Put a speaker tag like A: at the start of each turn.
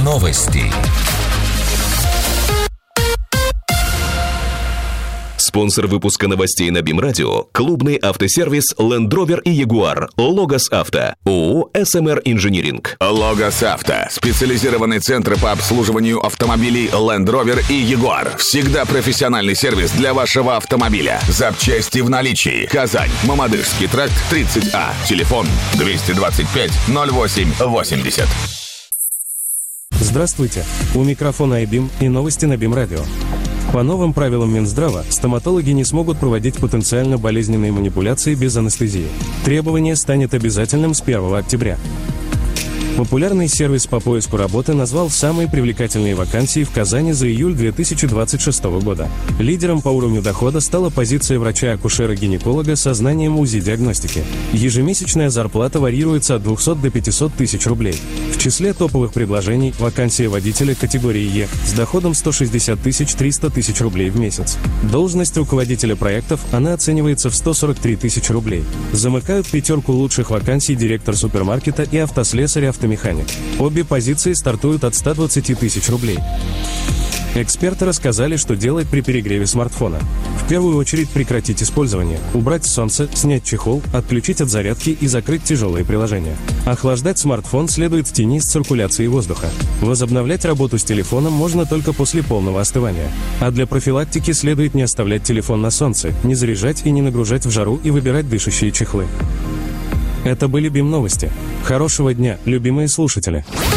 A: Новости.
B: Спонсор выпуска новостей на БИМ Радио – клубный автосервис Land Rover и Jaguar, Logos Авто, ООО «СМР Инжиниринг».
C: Logos Авто – специализированный центр по обслуживанию автомобилей Land Rover и Jaguar. Всегда профессиональный сервис для вашего автомобиля. Запчасти в наличии. Казань, Мамадышский тракт, 30А. Телефон 225 08 80.
D: Здравствуйте! У микрофона iBIM и новости на БИМ Радио. По новым правилам Минздрава, стоматологи не смогут проводить потенциально болезненные манипуляции без анестезии. Требование станет обязательным с 1 октября. Популярный сервис по поиску работы назвал самые привлекательные вакансии в Казани за июль 2026 года. Лидером по уровню дохода стала позиция врача-акушера-гинеколога со знанием УЗИ-диагностики. Ежемесячная зарплата варьируется от 200 до 500 тысяч рублей. В числе топовых предложений – вакансия водителя категории Е с доходом 160 тысяч 300 тысяч рублей в месяц. Должность руководителя проектов, она оценивается в 143 тысячи рублей. Замыкают пятерку лучших вакансий директор супермаркета и автослесарь-автомеханик. Обе позиции стартуют от 120 тысяч рублей. Эксперты рассказали, что делать при перегреве смартфона. В первую очередь прекратить использование, убрать солнце, снять чехол, отключить от зарядки и закрыть тяжелые приложения. Охлаждать смартфон следует в тени с циркуляцией воздуха. Возобновлять работу с телефоном можно только после полного остывания. А для профилактики следует не оставлять телефон на солнце, не заряжать и не нагружать в жару и выбирать дышащие чехлы. Это были БИМ новости. Хорошего дня, любимые слушатели!